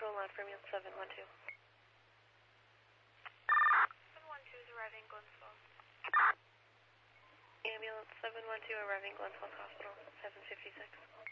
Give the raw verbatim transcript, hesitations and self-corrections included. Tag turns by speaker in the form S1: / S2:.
S1: Hospital, not for ambulance seven one two.
S2: seven one two is arriving Glens Falls.
S1: Ambulance seven one two arriving Glens Falls Hospital, seven fifty-six.